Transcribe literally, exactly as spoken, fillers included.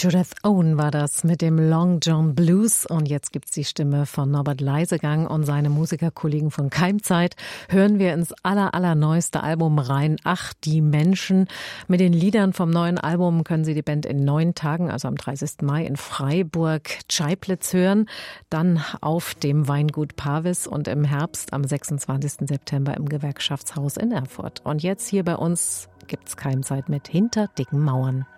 Judith Owen war das mit dem Long John Blues. Und jetzt gibt's die Stimme von Norbert Leisegang und seine Musikerkollegen von Keimzeit. Hören wir ins aller, allerneueste Album rein. Ach, die Menschen. Mit den Liedern vom neuen Album können Sie die Band in neun Tagen, also am dreißigsten Mai in Freiburg Tscheiplitz hören. Dann auf dem Weingut Parvis und im Herbst am sechsundzwanzigsten September im Gewerkschaftshaus in Erfurt. Und jetzt hier bei uns gibt's Keimzeit mit Hinter dicken Mauern.